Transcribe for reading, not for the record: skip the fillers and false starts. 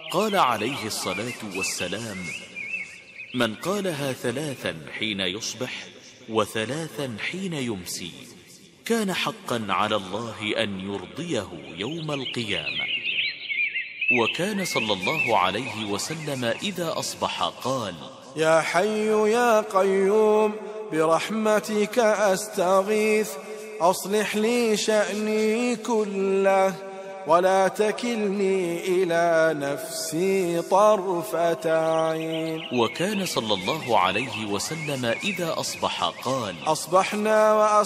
قال عليه الصلاة والسلام: من قالها 3 حين يصبح و3 حين يمسي كان حقا على الله أن يرضيه يوم القيامة. وكان صلى الله عليه وسلم إذا أصبح قال: يا حي يا قيوم برحمتك أستغيث أصلح لي شأني كله ولا تكلني إلى نفسي طرفة عين. وكان صلى الله عليه وسلم إذا أصبح قال: أصبحنا